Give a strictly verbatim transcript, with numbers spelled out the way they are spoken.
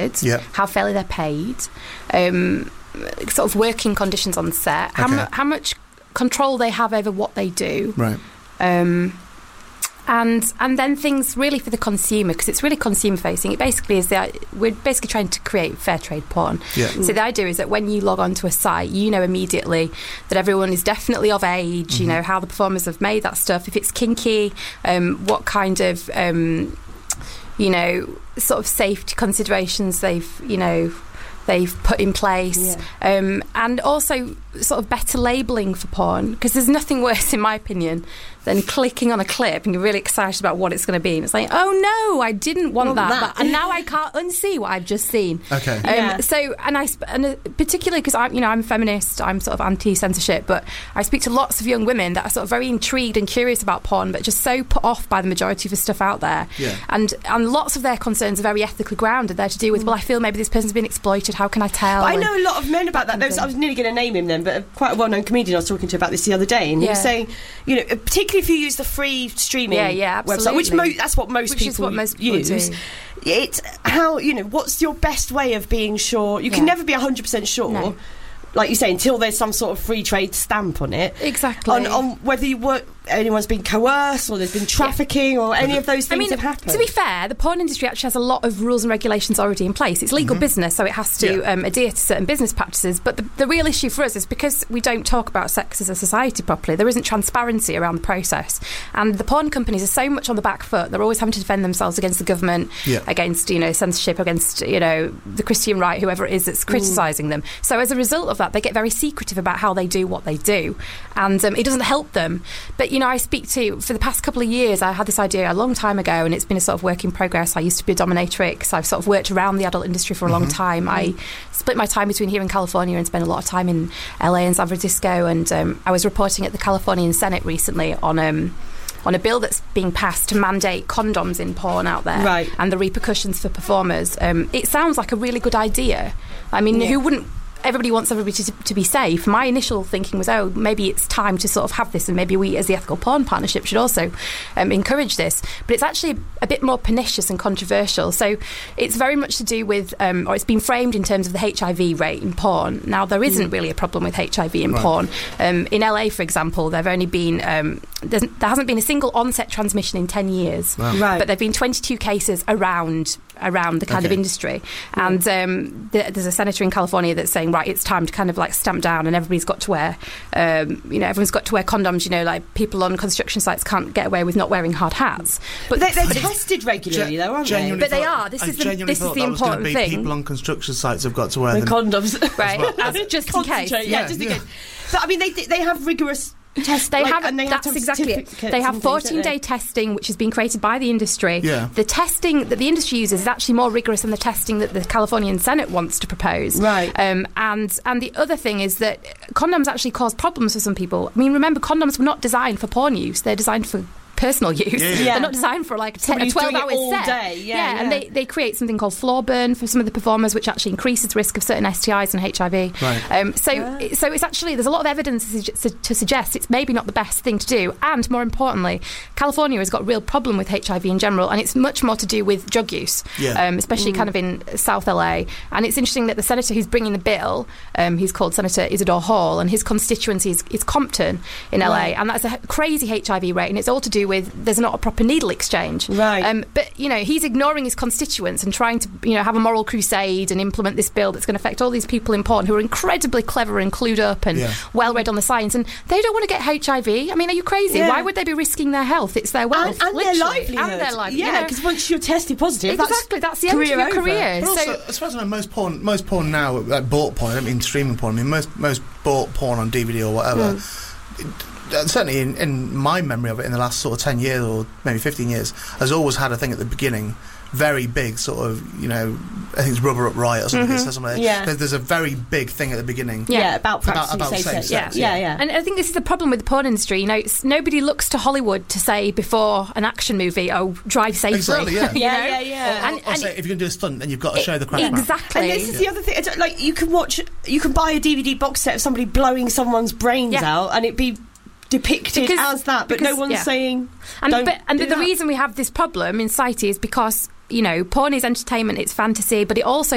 monitored, yeah. how fairly they're paid, um, sort of working conditions on set, how, okay. mu- how much control they have over what they do. Right. Um, and and then things really for the consumer, because it's really consumer facing. It basically is that we're basically trying to create fair trade porn. Yeah. So the idea is that when you log onto a site, you know immediately that everyone is definitely of age, mm-hmm. you know, how the performers have made that stuff, if it's kinky, um, what kind of, um, you know, sort of safety considerations they've, you know, they've put in place, yeah. um, and also sort of better labelling for porn, because there's nothing worse, in my opinion, than clicking on a clip and you're really excited about what it's going to be, and it's like, oh no, I didn't want, want that, that. But, and now I can't unsee what I've just seen. Okay. Um, yeah. So, and I, and uh, particularly because I'm, you know, I'm a feminist, I'm sort of anti-censorship, but I speak to lots of young women that are sort of very intrigued and curious about porn, but just so put off by the majority of the stuff out there. Yeah. And and lots of their concerns are very ethically grounded. They're to do with, mm. well, I feel maybe this person's been exploited. How can I tell? I know a lot of men about that. There was, I was nearly going to name him then, but quite a well-known comedian I was talking to about this the other day, and yeah. he was saying, you know, particularly if you use the free streaming yeah, yeah, website, which mo- that's what most which people is what most people use. Do. It's how, you know, what's your best way of being sure? You can yeah. never be one hundred percent sure. No. Like you say, until there's some sort of free trade stamp on it. Exactly. On, on whether you work, anyone's been coerced or there's been trafficking yeah. or any of those things I mean, have happened. To be fair, the porn industry actually has a lot of rules and regulations already in place. It's legal mm-hmm. business, so it has to yeah. um, adhere to certain business practices. But the, the real issue for us is because we don't talk about sex as a society properly, there isn't transparency around the process. And the porn companies are so much on the back foot. They're always having to defend themselves against the government, yeah. against, you know, censorship, against, you know, the Christian right, whoever it is that's criticising mm. them. So as a result of that, they get very secretive about how they do what they do, and um, it doesn't help them. But, you know, I speak to, for the past couple of years, I had this idea a long time ago, and it's been a sort of work in progress. I used to be a dominatrix. I've sort of worked around the adult industry for a mm-hmm. long time. I split my time between here in California and spent a lot of time in L A and San Francisco, and um, I was reporting at the Californian Senate recently on um, on a bill that's being passed to mandate condoms in porn out there, right. and the repercussions for performers. Um, it sounds like a really good idea. I mean, yeah. who wouldn't? Everybody wants everybody to, to be safe. My initial thinking was, oh, maybe it's time to sort of have this, and maybe we as the Ethical Porn Partnership should also um, encourage this. But it's actually a bit more pernicious and controversial. So it's very much to do with, um, or it's been framed in terms of the H I V rate in porn. Now, there isn't mm. really a problem with H I V in right. porn. Um, in L A, for example, there have only been, um, there hasn't been a single onset transmission in ten years. Wow. Right. But there have been twenty-two cases around around the kind okay. of industry. And um, th- there's a senator in California that's saying, right, it's time to kind of like stamp down, and everybody's got to wear, um, you know, everyone's got to wear condoms. You know, like people on construction sites can't get away with not wearing hard hats. But they, they're tested regularly, Ge- though, aren't they? But they are. This I is the, this is the important be thing. People on construction sites have got to wear Wear them. condoms, right? well. As, just in case. Yeah, yeah, just in yeah. case. But I mean, they they have rigorous. Test, they like, have, and they that's have to have exactly it. They have fourteen-day testing, which has been created by the industry. Yeah. The testing that the industry uses is actually more rigorous than the testing that the Californian Senate wants to propose. Right. Um, and and the other thing is that condoms actually cause problems for some people. I mean, remember, condoms were not designed for porn use. They're designed for personal use. Yeah, yeah. They're not designed for like a, ten, a twelve hour all set. Day. Yeah, yeah, and they, they create something called floor burn for some of the performers, which actually increases risk of certain S T Is and H I V. Right. Um, so, yeah. so it's actually, there's a lot of evidence to, su- to suggest it's maybe not the best thing to do. And more importantly, California has got a real problem with H I V in general, and it's much more to do with drug use, yeah. um, especially mm. kind of in South L A. And it's interesting that the senator who's bringing the bill, um, he's called Senator Isidore Hall, and his constituency is, is Compton in L A, right. and that's a crazy H I V rate, and it's all to do with there's not a proper needle exchange. Right. Um, but, you know, he's ignoring his constituents and trying to, you know, have a moral crusade and implement this bill that's going to affect all these people in porn who are incredibly clever and clued up and yeah. well read on the science, and they don't want to get H I V. I mean, are you crazy? Yeah. Why would they be risking their health? It's their wealth. And, and their literally. livelihood. And their livelihood. Yeah, because once you're tested positive, exactly, that's, that's the end of your over. career. But so, also, as far as I know, most porn, most porn now, like bought porn, I don't mean streaming porn, I mean most, most bought porn on D V D or whatever, mm. it, certainly in, in my memory of it in the last sort of ten years or maybe fifteen years, has always had a thing at the beginning, very big sort of, you know, I think it's Rubber Up Riot or something. Mm-hmm. Or something. Yeah. There's, there's a very big thing at the beginning. Yeah, yeah about about, about safe safe sex. sex. Yeah. Yeah, yeah, yeah. And I think this is the problem with the porn industry. You know, it's, nobody looks to Hollywood to say before an action movie, "Oh, drive safely." Exactly. Yeah. you yeah, know? yeah, yeah. Or, And, or and say, if you're going to do a stunt, then you've got to show the crash map. exactly. And this is Yeah. the other thing. It's like you can watch, you can buy a D V D box set of somebody blowing someone's brains Yeah. out, and it be depicted Because- as that, but because- no one's yeah. saying. And, don't but, and do the that. reason we have this problem in society is because, you know, porn is entertainment, it's fantasy, but it also